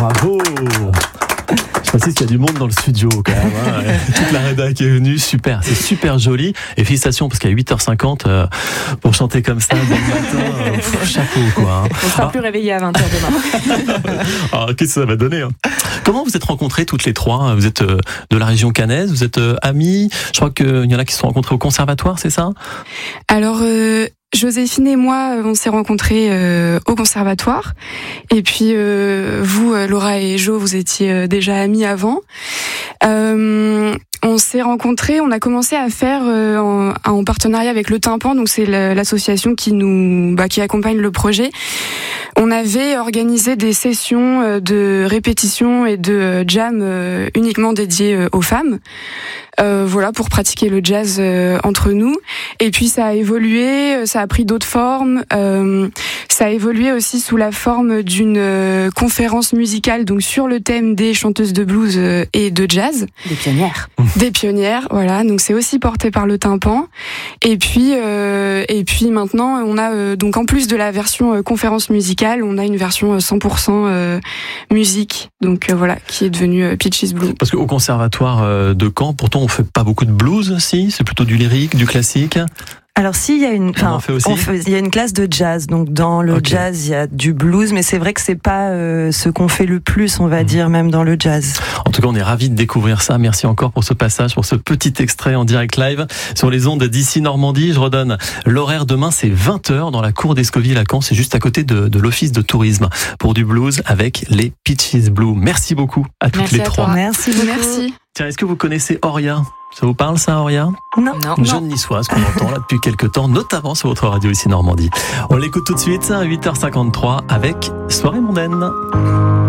Bravo. Je précise qu'il y a du monde dans le studio quand même. Hein. Toute la rédac qui est venue, super, c'est super joli. Et félicitations parce qu'à 8h50, pour chanter comme ça, dès le matin, chapeau quoi. Hein. On sera plus réveillés à 20h demain. Alors, qu'est-ce que ça va donner hein. Comment vous êtes rencontrés toutes les trois? Vous êtes de la région caennaise, vous êtes amis. Je crois qu'il y en a qui se sont rencontrés au conservatoire, c'est ça? Alors, Joséphine et moi, on s'est rencontrés au conservatoire. Et puis, vous, Laura et Jo, vous étiez déjà amis avant. On s'est rencontrés, on a commencé à faire en partenariat avec Le Tympan, donc c'est l'association qui accompagne le projet. On avait organisé des sessions de répétition et de jam uniquement dédiées aux femmes. Voilà, pour pratiquer le jazz entre nous. Et puis ça a évolué, ça a pris d'autres formes. Ça a évolué aussi sous la forme d'une conférence musicale, donc sur le thème des chanteuses de blues et de jazz. Des pionnières. Des pionnières, voilà. Donc c'est aussi porté par Le Tympan. Et puis maintenant, on a donc en plus de la version conférence musicale, on a une version 100% musique. Donc voilà, qui est devenue Peaches Blue. Parce qu'au conservatoire de Caen, pourtant on fait pas beaucoup de blues, si c'est plutôt du lyrique, du classique. Alors si, il y a une, il y a une classe de jazz, donc dans le jazz il y a du blues, mais c'est vrai que c'est pas ce qu'on fait le plus, on va dire, même dans le jazz. En tout cas, on est ravis de découvrir ça. Merci encore pour ce passage, pour ce petit extrait en direct live sur les ondes d'ici Normandie. Je redonne l'horaire demain, c'est 20h dans la cour d'Escoville à Caen, c'est juste à côté de l'office de tourisme pour du blues avec les Peaches Blue. Merci beaucoup à toutes les trois. Merci beaucoup. Merci. Tiens, est-ce que vous connaissez Oria? Ça vous parle ça, Oria? Non. Une jeune niçoise qu'on entend là depuis quelques temps, notamment sur votre radio ici Normandie. On l'écoute tout de suite à 8h53 avec Soirée mondaine.